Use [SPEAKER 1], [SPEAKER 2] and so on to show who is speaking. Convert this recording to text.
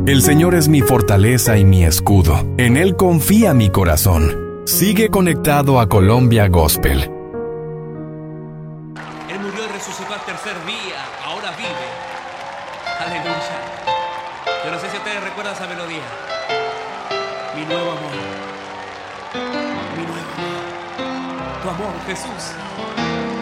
[SPEAKER 1] El Señor es mi fortaleza y mi escudo. En Él confía mi corazón. Sigue conectado a Colombia Gospel.
[SPEAKER 2] Él murió y resucitó al tercer día. Ahora vive. Aleluya. Yo no sé si ustedes recuerdan esa melodía. Mi nuevo amor. Mi nuevo amor. Tu amor, Jesús.